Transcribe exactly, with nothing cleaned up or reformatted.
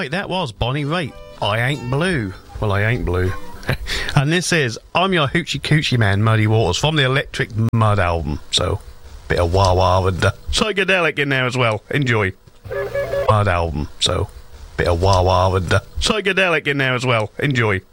right, that was Bonnie Raitt. I Ain't Blue. Well, I ain't blue. And this is I'm Your Hoochie Coochie Man, Muddy Waters, from the Electric Mud album. So, bit of wah-wah and uh, psychedelic in there as well. Enjoy. Mud album. So, bit of wah-wah and uh, psychedelic in there as well. Enjoy.